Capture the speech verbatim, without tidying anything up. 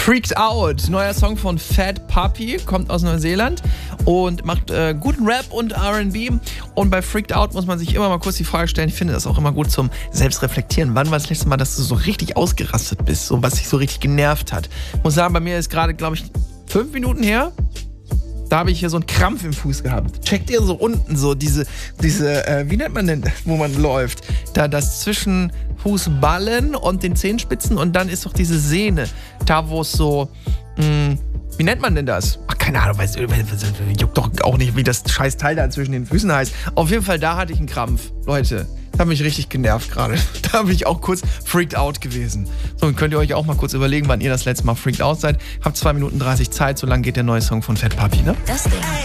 Freaked Out, neuer Song von Fat Puppy, kommt aus Neuseeland und macht äh, guten Rap und R and B. Und bei Freaked Out muss man sich immer mal kurz die Frage stellen, ich finde das auch immer gut zum Selbstreflektieren. Wann war das letzte Mal, dass du so richtig ausgerastet bist, so was dich so richtig genervt hat? Ich muss sagen, bei mir ist gerade, glaube ich, fünf Minuten her, da habe ich hier so einen Krampf im Fuß gehabt. Checkt ihr so unten so diese, diese äh, wie nennt man denn, wo man läuft? Da das zwischen Fußballen und den Zehenspitzen und dann ist doch diese Sehne, da wo es so, mh, wie nennt man denn das? Ach, keine Ahnung, weiß, juckt doch auch nicht, wie das scheiß Teil da zwischen den Füßen heißt. Auf jeden Fall, da hatte ich einen Krampf. Leute, das hat mich richtig genervt gerade. Da bin ich auch kurz freaked out gewesen. So, dann könnt ihr euch auch mal kurz überlegen, wann ihr das letzte Mal freaked out seid. Habt zwei Minuten dreißig Zeit, so lang geht der neue Song von Fat Puppy, ne? Das Ding.